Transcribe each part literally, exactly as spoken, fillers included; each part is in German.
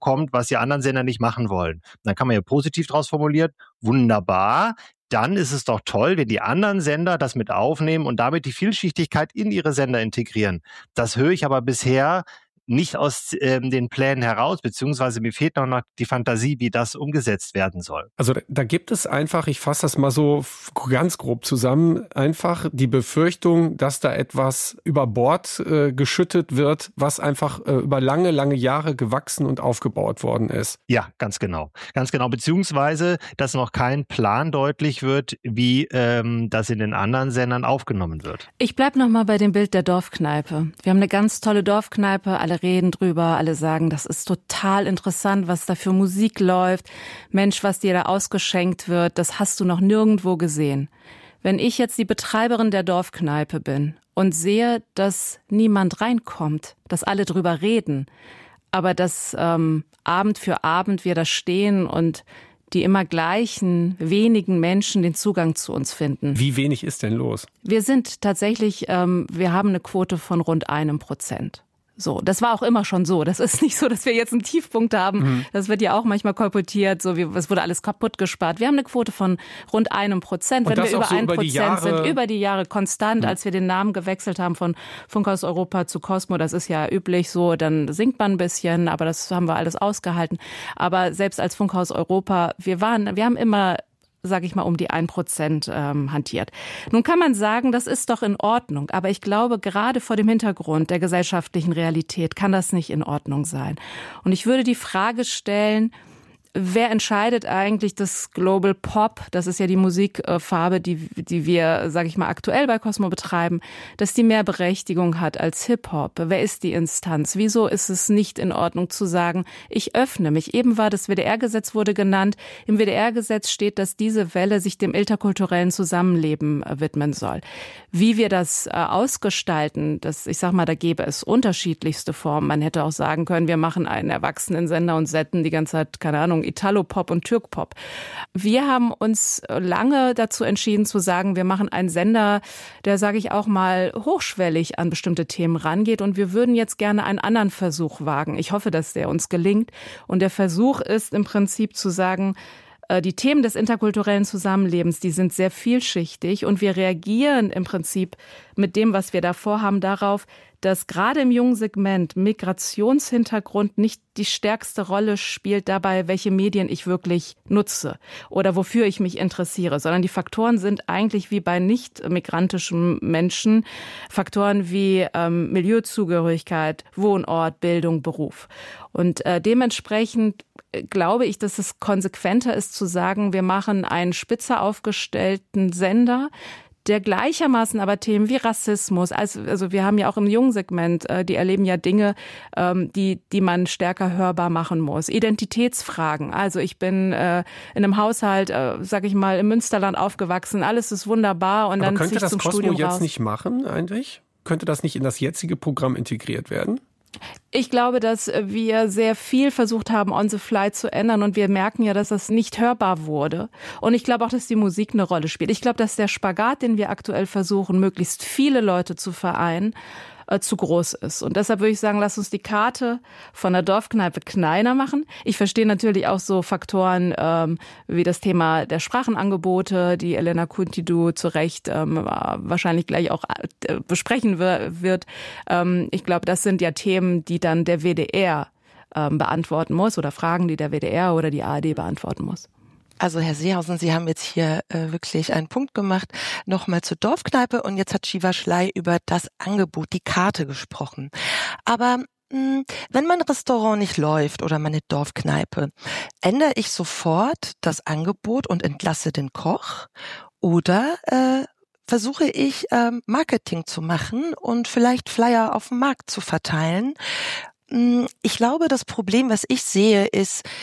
bekommt, was die anderen Sender nicht machen wollen. Dann kann man ja positiv draus formuliert, wunderbar. Dann ist es doch toll, wenn die anderen Sender das mit aufnehmen und damit die Vielschichtigkeit in ihre Sender integrieren. Das höre ich aber bisher nicht aus ähm, den Plänen heraus, beziehungsweise mir fehlt noch die Fantasie, wie das umgesetzt werden soll. Also da, da gibt es einfach, ich fasse das mal so ganz grob zusammen, einfach die Befürchtung, dass da etwas über Bord äh, geschüttet wird, was einfach äh, über lange, lange Jahre gewachsen und aufgebaut worden ist. Ja, ganz genau. Ganz genau, beziehungsweise, dass noch kein Plan deutlich wird, wie ähm, das in den anderen Sendern aufgenommen wird. Ich bleib noch mal bei dem Bild der Dorfkneipe. Wir haben eine ganz tolle Dorfkneipe, alle reden drüber, alle sagen, das ist total interessant, was da für Musik läuft. Mensch, was dir da ausgeschenkt wird, das hast du noch nirgendwo gesehen. Wenn ich jetzt die Betreiberin der Dorfkneipe bin und sehe, dass niemand reinkommt, dass alle drüber reden, aber dass ähm, Abend für Abend wir da stehen und die immer gleichen wenigen Menschen den Zugang zu uns finden. Wie wenig ist denn los? Wir sind tatsächlich, ähm, wir haben eine Quote von rund einem Prozent. So, das war auch immer schon so. Das ist nicht so, dass wir jetzt einen Tiefpunkt haben. Mhm. Das wird ja auch manchmal kolportiert. So, wie, es wurde alles kaputt gespart. Wir haben eine Quote von rund einem Prozent. Wenn wir über ein Prozent sind, über die Jahre konstant, mhm. als wir den Namen gewechselt haben von Funkhaus Europa zu Cosmo, das ist ja üblich so, dann sinkt man ein bisschen, aber das haben wir alles ausgehalten. Aber selbst als Funkhaus Europa, wir waren, wir haben immer, sage ich mal, um die ein Prozent ähm, hantiert. Nun kann man sagen, das ist doch in Ordnung, aber ich glaube, gerade vor dem Hintergrund der gesellschaftlichen Realität kann das nicht in Ordnung sein. Und ich würde die Frage stellen, wer entscheidet eigentlich, dass Global Pop, das ist ja die Musikfarbe, die, die wir, sage ich mal, aktuell bei Cosmo betreiben, dass die mehr Berechtigung hat als Hip-Hop? Wer ist die Instanz? Wieso ist es nicht in Ordnung zu sagen, ich öffne mich? Eben war das W D R-Gesetz wurde genannt. Im W D R-Gesetz steht, dass diese Welle sich dem interkulturellen Zusammenleben äh, widmen soll. Wie wir das äh, ausgestalten, das, ich sag mal, da gäbe es unterschiedlichste Formen. Man hätte auch sagen können, wir machen einen Erwachsenensender und setzen die ganze Zeit, keine Ahnung, Italo-Pop und Türk-Pop. Wir haben uns lange dazu entschieden zu sagen, wir machen einen Sender, der, sage ich auch mal, hochschwellig an bestimmte Themen rangeht und wir würden jetzt gerne einen anderen Versuch wagen. Ich hoffe, dass der uns gelingt und der Versuch ist im Prinzip zu sagen, die Themen des interkulturellen Zusammenlebens, die sind sehr vielschichtig und wir reagieren im Prinzip mit dem, was wir da vorhaben, darauf, dass gerade im jungen Segment Migrationshintergrund nicht die stärkste Rolle spielt dabei, welche Medien ich wirklich nutze oder wofür ich mich interessiere, sondern die Faktoren sind eigentlich wie bei nicht migrantischen Menschen Faktoren wie ähm, Milieuzugehörigkeit, Wohnort, Bildung, Beruf. Und äh, dementsprechend glaube ich, dass es konsequenter ist zu sagen, wir machen einen spitzer aufgestellten Sender, der gleichermaßen aber Themen wie Rassismus, also, also wir haben ja auch im jungen Segment, äh, die erleben ja Dinge, ähm, die die man stärker hörbar machen muss. Identitätsfragen, also ich bin äh, in einem Haushalt, äh, sag ich mal, im Münsterland aufgewachsen, alles ist wunderbar und aber dann könnte ziehe ich zum das Cosmo Studium jetzt raus. nicht machen eigentlich? Könnte das nicht in das jetzige Programm integriert werden? Ich glaube, dass wir sehr viel versucht haben, on the fly zu ändern und wir merken ja, dass das nicht hörbar wurde. Und ich glaube auch, dass die Musik eine Rolle spielt. Ich glaube, dass der Spagat, den wir aktuell versuchen, möglichst viele Leute zu vereinen, äh, zu groß ist. Und deshalb würde ich sagen, lass uns die Karte von der Dorfkneipe kleiner machen. Ich verstehe natürlich auch so Faktoren ähm, wie das Thema der Sprachenangebote, die Elena Kuntidu zu Recht ähm, wahrscheinlich gleich auch äh, besprechen wird. Ähm, ich glaube, das sind ja Themen, die dann der W D R ähm, beantworten muss oder Fragen, die der W D R oder die A R D beantworten muss. Also Herr Seehausen, Sie haben jetzt hier äh, wirklich einen Punkt gemacht. Nochmal zur Dorfkneipe und jetzt hat Shiva Schley über das Angebot, die Karte gesprochen. Aber mh, wenn mein Restaurant nicht läuft oder meine Dorfkneipe, ändere ich sofort das Angebot und entlasse den Koch oder äh, versuche ich ähm, Marketing zu machen und vielleicht Flyer auf dem Markt zu verteilen. Mh, ich glaube, das Problem, was ich sehe, ist,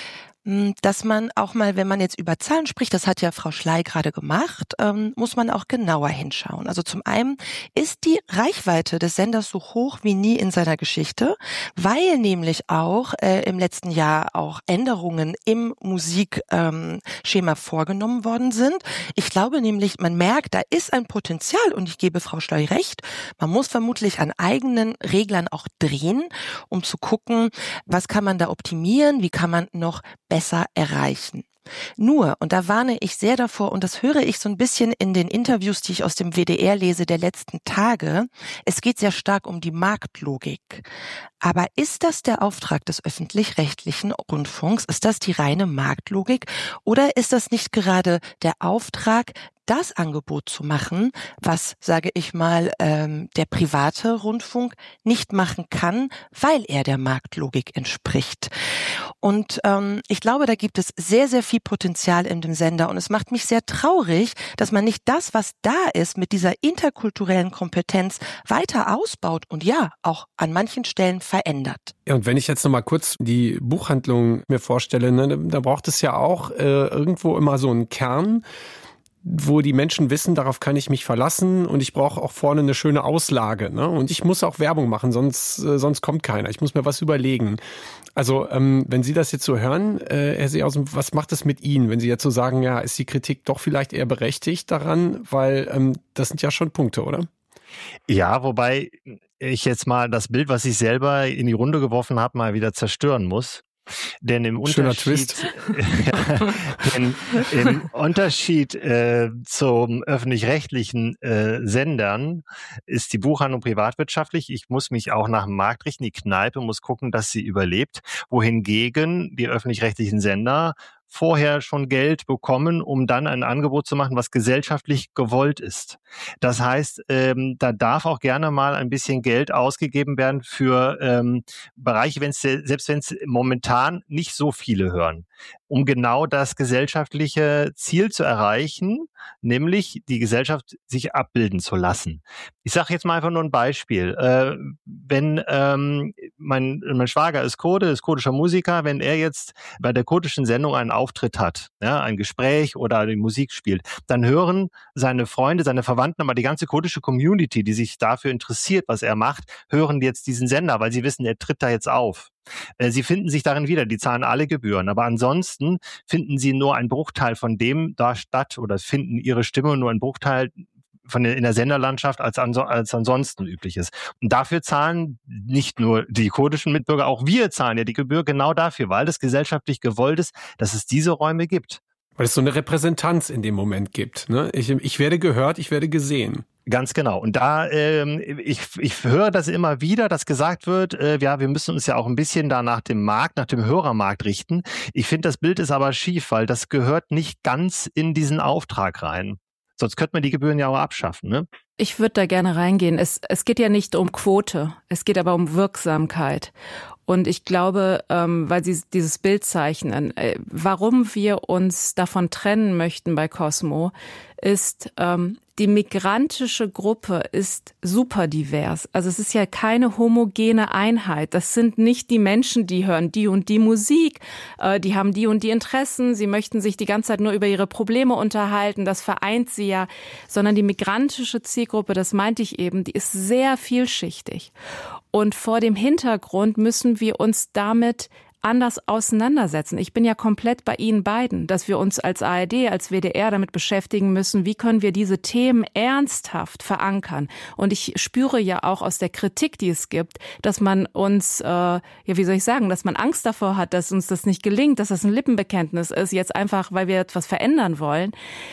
dass man auch mal, wenn man jetzt über Zahlen spricht, das hat ja Frau Schley gerade gemacht, ähm, muss man auch genauer hinschauen. Also zum einen ist die Reichweite des Senders so hoch wie nie in seiner Geschichte, weil nämlich auch äh, im letzten Jahr auch Änderungen im Musikschema ähm, vorgenommen worden sind. Ich glaube nämlich, man merkt, da ist ein Potenzial und ich gebe Frau Schley recht, man muss vermutlich an eigenen Reglern auch drehen, um zu gucken, was kann man da optimieren, wie kann man noch besser erreichen. Nur, und da warne ich sehr davor, und das höre ich so ein bisschen in den Interviews, die ich aus dem W D R lese der letzten Tage, es geht sehr stark um die Marktlogik. Aber ist das der Auftrag des öffentlich-rechtlichen Rundfunks? Ist das die reine Marktlogik? Oder ist das nicht gerade der Auftrag, das Angebot zu machen, was, sage ich mal, ähm, der private Rundfunk nicht machen kann, weil er der Marktlogik entspricht? Und ähm, ich glaube, da gibt es sehr, sehr viel Potenzial in dem Sender. Und es macht mich sehr traurig, dass man nicht das, was da ist, mit dieser interkulturellen Kompetenz weiter ausbaut und ja, auch an manchen Stellen verändert. Ja, und wenn ich jetzt nochmal kurz die Buchhandlung mir vorstelle, ne, da braucht es ja auch äh, irgendwo immer so einen Kern, wo die Menschen wissen, darauf kann ich mich verlassen und ich brauche auch vorne eine schöne Auslage. Ne? Und ich muss auch Werbung machen, sonst, äh, sonst kommt keiner. Ich muss mir was überlegen. Also ähm, wenn Sie das jetzt so hören, äh, Herr Seehausen, was macht es mit Ihnen, wenn Sie jetzt so sagen, ja, ist die Kritik doch vielleicht eher berechtigt daran? Weil ähm, das sind ja schon Punkte, oder? Ja, wobei ich jetzt mal das Bild, was ich selber in die Runde geworfen habe, mal wieder zerstören muss. Denn im Schöner Unterschied, Twist. ja, denn im Unterschied äh, zum öffentlich-rechtlichen äh, Sendern ist die Buchhandlung privatwirtschaftlich. Ich muss mich auch nach dem Markt richten. Die Kneipe muss gucken, dass sie überlebt. Wohingegen die öffentlich-rechtlichen Sender vorher schon Geld bekommen, um dann ein Angebot zu machen, was gesellschaftlich gewollt ist. Das heißt, ähm, da darf auch gerne mal ein bisschen Geld ausgegeben werden für ähm, Bereiche, wenn's, selbst wenn es momentan nicht so viele hören, um genau das gesellschaftliche Ziel zu erreichen, nämlich die Gesellschaft sich abbilden zu lassen. Ich sage jetzt mal einfach nur ein Beispiel. Äh, wenn ähm, mein, mein Schwager ist Kurde, ist kurdischer Musiker, wenn er jetzt bei der kurdischen Sendung einen Auftritt hat, ja, ein Gespräch oder die Musik spielt, dann hören seine Freunde, seine Verwandten, aber die ganze kurdische Community, die sich dafür interessiert, was er macht, hören jetzt diesen Sender, weil sie wissen, er tritt da jetzt auf. Sie finden sich darin wieder, die zahlen alle Gebühren, aber ansonsten finden sie nur einen Bruchteil von dem da statt oder finden ihre Stimme nur einen Bruchteil von der, in der Senderlandschaft als, anso, als ansonsten üblich ist. Und dafür zahlen nicht nur die kurdischen Mitbürger, auch wir zahlen ja die Gebühr genau dafür, weil es gesellschaftlich gewollt ist, dass es diese Räume gibt. Weil es so eine Repräsentanz in dem Moment gibt. Ne? Ich, ich werde gehört, ich werde gesehen. Ganz genau. Und da, ähm, ich, ich höre das immer wieder, dass gesagt wird, äh, ja, wir müssen uns ja auch ein bisschen da nach dem Markt, nach dem Hörermarkt richten. Ich finde, das Bild ist aber schief, weil das gehört nicht ganz in diesen Auftrag rein. Sonst könnte man die Gebühren ja auch abschaffen, ne? Ich würde da gerne reingehen. Es, es geht ja nicht um Quote, es geht aber um Wirksamkeit. Und ich glaube, ähm, weil Sie dieses Bild zeichnen, äh, warum wir uns davon trennen möchten bei Cosmo, ist, ähm, die migrantische Gruppe ist super divers. Also es ist ja keine homogene Einheit. Das sind nicht die Menschen, die hören die und die Musik, äh, die haben die und die Interessen, sie möchten sich die ganze Zeit nur über ihre Probleme unterhalten, das vereint sie ja, sondern die migrantische Zielgruppe, das meinte ich eben, die ist sehr vielschichtig. Und vor dem Hintergrund müssen wir uns damit anders auseinandersetzen. Ich bin ja komplett bei Ihnen beiden, dass wir uns als A R D, als W D R damit beschäftigen müssen, wie können wir diese Themen ernsthaft verankern. Und ich spüre ja auch aus der Kritik, die es gibt, dass man uns, äh, ja, wie soll ich sagen, dass man Angst davor hat, dass uns das nicht gelingt, dass das ein Lippenbekenntnis ist, jetzt einfach, weil wir etwas verändern wollen.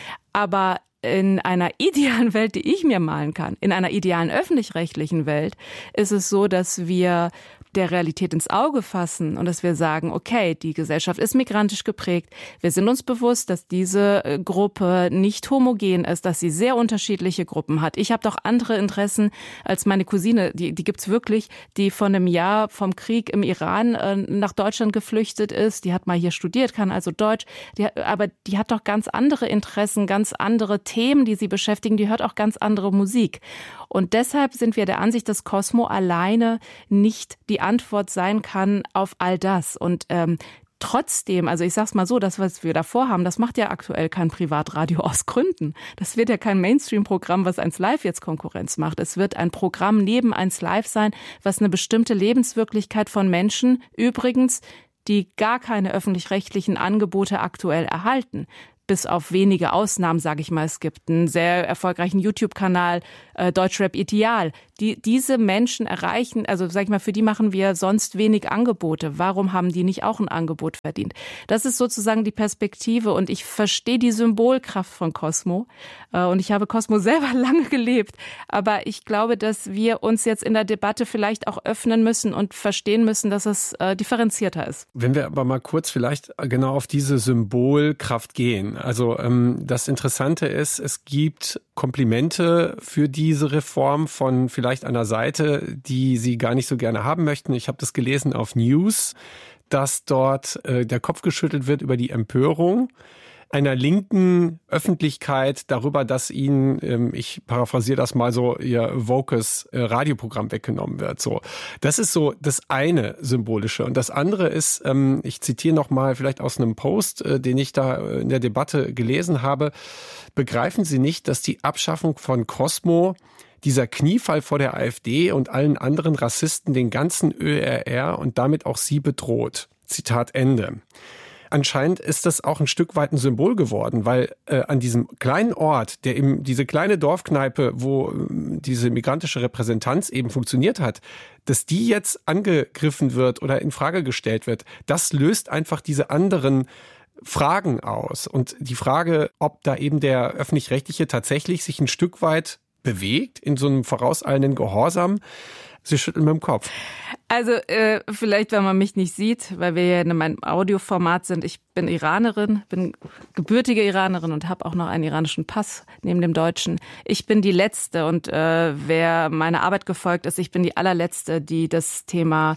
Aber in einer idealen Welt, die ich mir malen kann, in einer idealen öffentlich-rechtlichen Welt, ist es so, dass wir der Realität ins Auge fassen und dass wir sagen, okay, die Gesellschaft ist migrantisch geprägt. Wir sind uns bewusst, dass diese Gruppe nicht homogen ist, dass sie sehr unterschiedliche Gruppen hat. Ich habe doch andere Interessen als meine Cousine, die, die gibt's wirklich, die von einem Jahr vom Krieg im Iran äh, nach Deutschland geflüchtet ist. Die hat mal hier studiert, kann also Deutsch, die, aber die hat doch ganz andere Interessen, ganz andere Themen, die sie beschäftigen. Die hört auch ganz andere Musik. Und deshalb sind wir der Ansicht, dass Cosmo alleine nicht die Antwort sein kann auf all das. Und ähm, Trotzdem, also ich sag's mal so, das, was wir davor haben, das macht ja aktuell kein Privatradio aus Gründen. Das wird ja kein Mainstream-Programm, was eins Live jetzt Konkurrenz macht. Es wird ein Programm neben eins Live sein, was eine bestimmte Lebenswirklichkeit von Menschen, übrigens, die gar keine öffentlich-rechtlichen Angebote aktuell erhalten. Bis auf wenige Ausnahmen, sage ich mal. Es gibt einen sehr erfolgreichen YouTube-Kanal, äh, Deutschrap Ideal. Die, diese Menschen erreichen, also sage ich mal, für die machen wir sonst wenig Angebote. Warum haben die nicht auch ein Angebot verdient? Das ist sozusagen die Perspektive und ich verstehe die Symbolkraft von Cosmo. Äh, und ich habe Cosmo selber lange gelebt. Aber ich glaube, dass wir uns jetzt in der Debatte vielleicht auch öffnen müssen und verstehen müssen, dass es äh, differenzierter ist. Wenn wir aber mal kurz vielleicht genau auf diese Symbolkraft gehen. Also ähm, das Interessante ist, es gibt Komplimente für diese Reform von vielleicht einer Seite, die Sie gar nicht so gerne haben möchten. Ich habe das gelesen auf News, dass dort äh, der Kopf geschüttelt wird über die Empörung einer linken Öffentlichkeit darüber, dass ihnen, ähm, ich paraphrasiere das mal so, ihr wokes äh, Radioprogramm weggenommen wird. So, das ist so das eine Symbolische. Und das andere ist, ähm, ich zitiere noch mal vielleicht aus einem Post, äh, den ich da in der Debatte gelesen habe. Begreifen Sie nicht, dass die Abschaffung von Cosmo, dieser Kniefall vor der AfD und allen anderen Rassisten den ganzen Ö R R und damit auch Sie bedroht? Zitat Ende. Anscheinend ist das auch ein Stück weit ein Symbol geworden, weil äh, an diesem kleinen Ort, der eben diese kleine Dorfkneipe, wo äh, diese migrantische Repräsentanz eben funktioniert hat, dass die jetzt angegriffen wird oder in Frage gestellt wird, das löst einfach diese anderen Fragen aus. Und die Frage, ob da eben der Öffentlich-Rechtliche tatsächlich sich ein Stück weit bewegt in so einem vorauseilenden Gehorsam, Sie schütteln mit dem Kopf. Also äh, vielleicht, wenn man mich nicht sieht, weil wir ja in meinem Audioformat sind. Ich bin Iranerin, bin gebürtige Iranerin und habe auch noch einen iranischen Pass neben dem deutschen. Ich bin die Letzte und äh, wer meiner Arbeit gefolgt ist, ich bin die allerletzte, die das Thema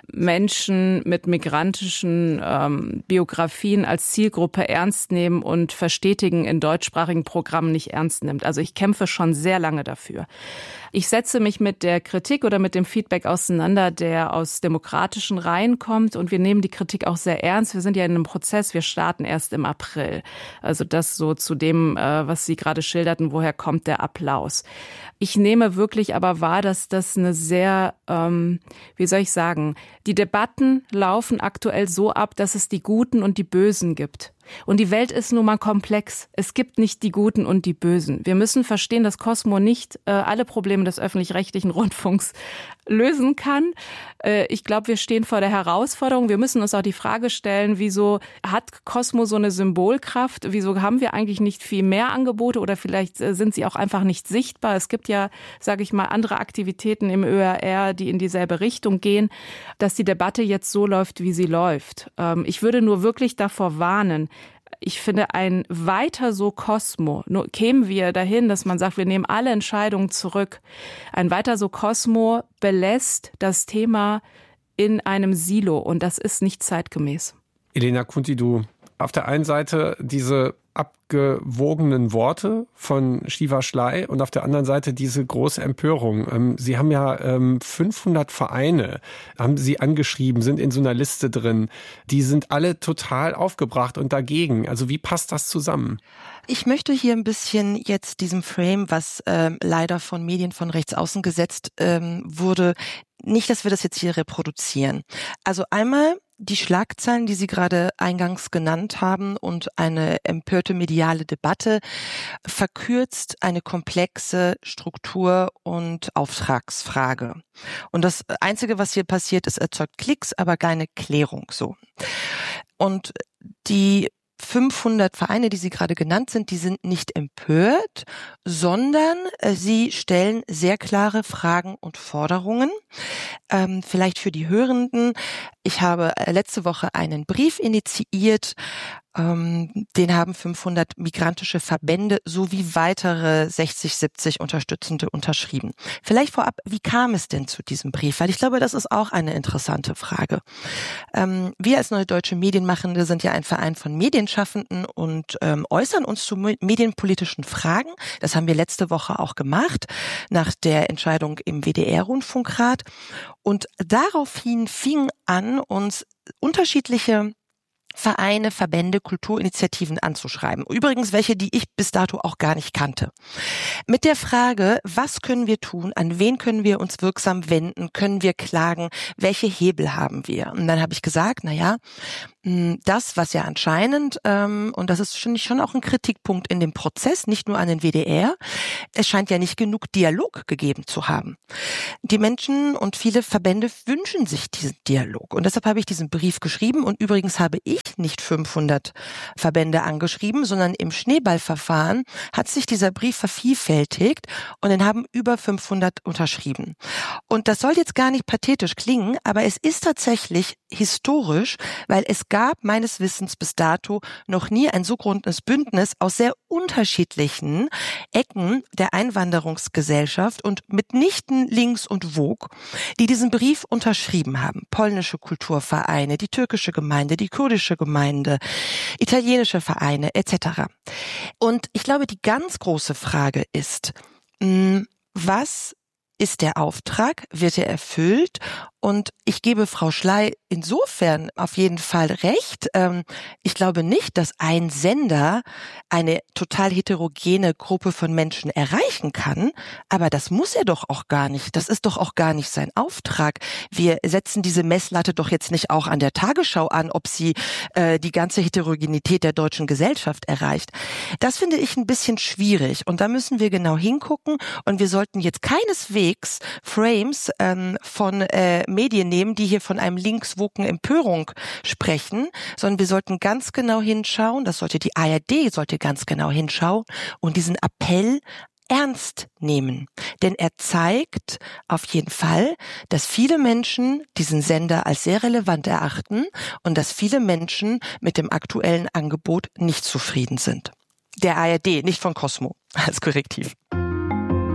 Menschen mit migrantischen ähm, Biografien als Zielgruppe ernst nehmen und verstetigen in deutschsprachigen Programmen nicht ernst nimmt. Also ich kämpfe schon sehr lange dafür. Ich setze mich mit der Kritik oder mit dem Feedback auseinander, der aus demokratischen Reihen kommt. Und wir nehmen die Kritik auch sehr ernst. Wir sind ja in einem Prozess, wir starten erst im April. Also das so zu dem, was Sie gerade schilderten, woher kommt der Applaus. Ich nehme wirklich aber wahr, dass das eine sehr, ähm, wie soll ich sagen, die Debatten laufen aktuell so ab, dass es die Guten und die Bösen gibt. Und die Welt ist nun mal komplex. Es gibt nicht die Guten und die Bösen. Wir müssen verstehen, dass Cosmo nicht äh, alle Probleme des öffentlich-rechtlichen Rundfunks lösen kann. Äh, ich glaube, wir stehen vor der Herausforderung. Wir müssen uns auch die Frage stellen, wieso hat Cosmo so eine Symbolkraft? Wieso haben wir eigentlich nicht viel mehr Angebote oder vielleicht äh, sind sie auch einfach nicht sichtbar? Es gibt ja, sage ich mal, andere Aktivitäten im Ö R R, die in dieselbe Richtung gehen, dass die Debatte jetzt so läuft, wie sie läuft. Ähm, ich würde nur wirklich davor warnen, ich finde, ein weiter so Cosmo, nur kämen wir dahin, dass man sagt, wir nehmen alle Entscheidungen zurück. Ein weiter so Cosmo belässt das Thema in einem Silo und das ist nicht zeitgemäß. Elena Kunti-Du, auf der einen Seite diese abgewogenen Worte von Shiva Schley und auf der anderen Seite diese große Empörung. Sie haben ja fünfhundert Vereine, haben Sie angeschrieben, sind in so einer Liste drin. Die sind alle total aufgebracht und dagegen. Also wie passt das zusammen? Ich möchte hier ein bisschen jetzt diesem Frame, was ähm, leider von Medien von rechts außen gesetzt ähm, wurde, nicht, dass wir das jetzt hier reproduzieren. Also einmal die Schlagzeilen, die Sie gerade eingangs genannt haben und eine empörte mediale Debatte verkürzt eine komplexe Struktur- und Auftragsfrage. Und das Einzige, was hier passiert, ist, erzeugt Klicks, aber keine Klärung so. Und die fünfhundert Vereine, die Sie gerade genannt sind, die sind nicht empört, sondern äh, sie stellen sehr klare Fragen und Forderungen. Ähm, vielleicht für die Hörenden. Ich habe äh, letzte Woche einen Brief initiiert, ähm, den haben fünfhundert migrantische Verbände sowie weitere sechzig, siebzig Unterstützende unterschrieben. Vielleicht vorab, wie kam es denn zu diesem Brief? Weil ich glaube, das ist auch eine interessante Frage. Ähm, wir als Neue Deutsche Medienmachende sind ja ein Verein von Medienschaffenden und ähm, äußern uns zu medienpolitischen Fragen. Das haben wir letzte Woche auch gemacht, nach der Entscheidung im W D R-Rundfunkrat. Und daraufhin fing an, uns unterschiedliche Vereine, Verbände, Kulturinitiativen anzuschreiben. Übrigens welche, die ich bis dato auch gar nicht kannte. Mit der Frage, was können wir tun, an wen können wir uns wirksam wenden, können wir klagen, welche Hebel haben wir? Und dann habe ich gesagt, na ja, das, was ja anscheinend, ähm, und das ist finde ich schon auch ein Kritikpunkt in dem Prozess, nicht nur an den W D R, es scheint ja nicht genug Dialog gegeben zu haben. Die Menschen und viele Verbände wünschen sich diesen Dialog. Und deshalb habe ich diesen Brief geschrieben. Und übrigens habe ich nicht fünfhundert Verbände angeschrieben, sondern im Schneeballverfahren hat sich dieser Brief vervielfältigt und den haben über fünfhundert unterschrieben. Und das soll jetzt gar nicht pathetisch klingen, aber es ist tatsächlich historisch, weil es gab meines Wissens bis dato noch nie ein so grundes Bündnis aus sehr unterschiedlichen Ecken der Einwanderungsgesellschaft und mitnichten links und Vogue, die diesen Brief unterschrieben haben. Polnische Kulturvereine, die türkische Gemeinde, die kurdische Gemeinde, italienische Vereine et cetera. Und ich glaube, die ganz große Frage ist, was ist der Auftrag? Wird er erfüllt? Und ich gebe Frau Schley insofern auf jeden Fall recht. Ich glaube nicht, dass ein Sender eine total heterogene Gruppe von Menschen erreichen kann. Aber das muss er doch auch gar nicht. Das ist doch auch gar nicht sein Auftrag. Wir setzen diese Messlatte doch jetzt nicht auch an der Tagesschau an, ob sie äh, die ganze Heterogenität der deutschen Gesellschaft erreicht. Das finde ich ein bisschen schwierig. Und da müssen wir genau hingucken. Und wir sollten jetzt keineswegs Frames ähm, von äh, Medien nehmen, die hier von einem linkswoken Empörung sprechen, sondern wir sollten ganz genau hinschauen, das sollte die A R D, sollte ganz genau hinschauen und diesen Appell ernst nehmen. Denn er zeigt auf jeden Fall, dass viele Menschen diesen Sender als sehr relevant erachten und dass viele Menschen mit dem aktuellen Angebot nicht zufrieden sind. Der A R D, nicht von Cosmo, als Korrektiv.